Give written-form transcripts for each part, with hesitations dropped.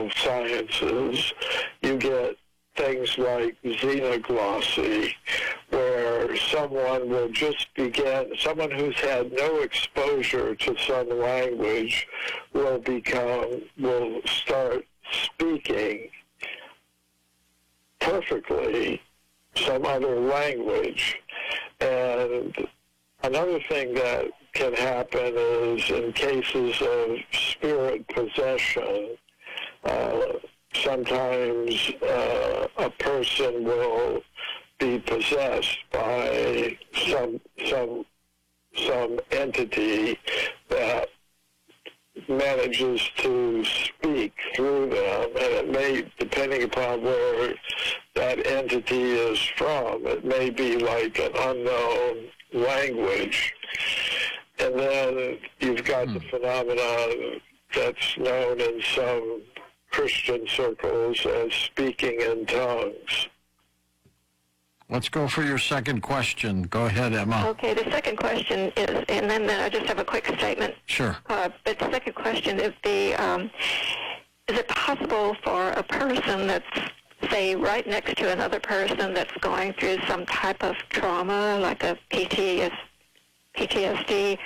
of sciences, you get things like xenoglossy, where someone will just someone who's had no exposure to some language will start speaking perfectly some other language. And another thing that can happen is in cases of spirit possession, sometimes a person will be possessed by some entity that manages to speak through them, and it may, depending upon where that entity is from, it may be like an unknown language. And then you've got the phenomenon that's known in some Christian circles as speaking in tongues. Let's go for your second question. Go ahead, Emma. Okay, the second question is, and then I just have a quick statement. Sure. But the second question is is it possible for a person that's, say, right next to another person that's going through some type of trauma, like a PTSD,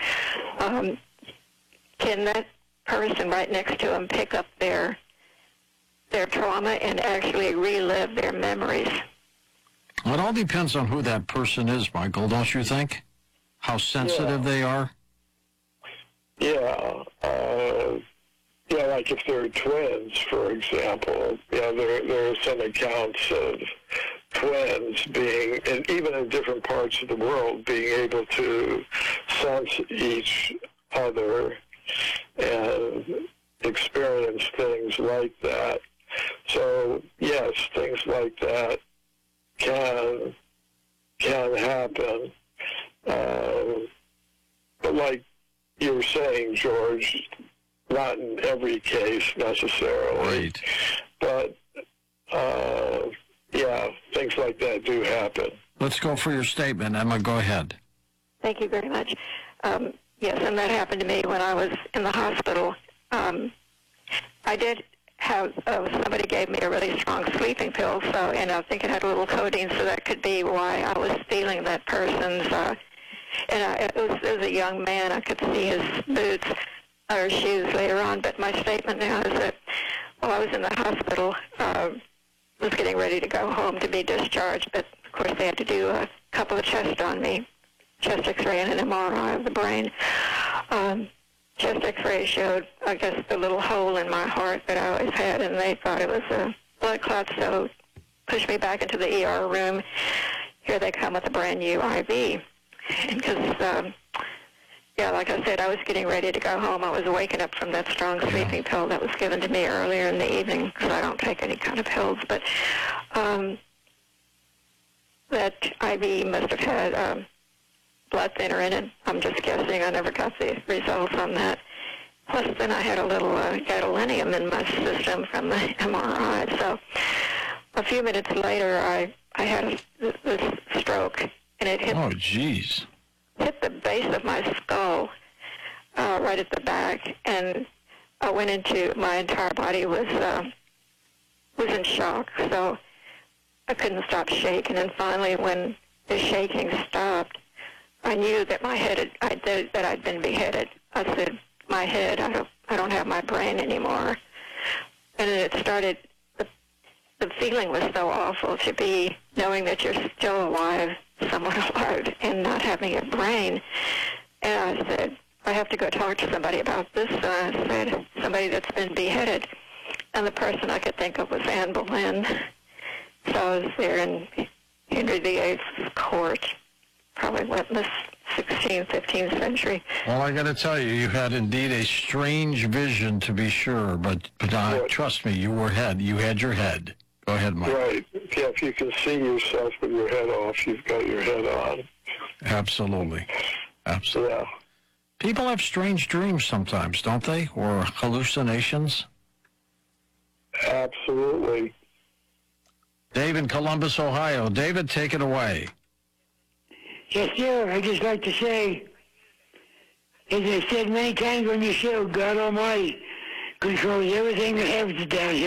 can that person right next to them pick up their trauma and actually relive their memories? Well, it all depends on who that person is, Michael, don't you think? How sensitive they are? Yeah. Like if they're twins, for example. Yeah, there are some accounts of twins being, and even in different parts of the world, being able to sense each other and experience things like that. So, yes, things like that can happen. But like you were saying, George, not in every case necessarily. Right. But, things like that do happen. Let's go for your statement, Emma. Go ahead. Thank you very much. Yes, and that happened to me when I was in the hospital. I did have, somebody gave me a really strong sleeping pill, and I think it had a little codeine, so that could be why I was feeling that person's, it was a young man. I could see his boots or shoes later on, but my statement now is that while I was in the hospital, was getting ready to go home to be discharged, but of course they had to do a couple of tests on me, chest x-ray and an MRI of the brain. Chest x-ray showed, I guess, the little hole in my heart that I always had, and they thought it was a blood clot, so pushed me back into the ER room. Here they come with a brand new IV. Because, like I said, I was getting ready to go home. I was waking up from that strong sleeping pill that was given to me earlier in the evening, because I don't take any kind of pills. But that IV must have had blood thinner in it. I'm just guessing. I never got the results on that. Plus, then I had a little gadolinium in my system from the MRI. So a few minutes later, I had this stroke, and it hit. Oh, geez. Hit the base of my skull, right at the back, and I went into, my entire body was in shock, so I couldn't stop shaking. And finally, when the shaking stopped, I knew that that I'd been beheaded. I said, "My head, I don't have my brain anymore." And it started. The feeling was so awful to be knowing that you're still alive, somewhat alive, and not having a brain. And I said, I have to go talk to somebody about this. And I said, somebody that's been beheaded. And the person I could think of was Anne Boleyn. So I was there in Henry VIII's court, probably in the 16th, 15th century. Well, I got to tell you, you had indeed a strange vision, to be sure. But trust me, you had your head. Go ahead, Mike. Right. Yeah, if you can see yourself with your head off, you've got your head on. Absolutely. Yeah. People have strange dreams sometimes, don't they? Or hallucinations? Absolutely. Dave in Columbus, Ohio. David, take it away. Yes, sir. I'd just like to say, as I said many times on your show, God Almighty controls everything that happens down here.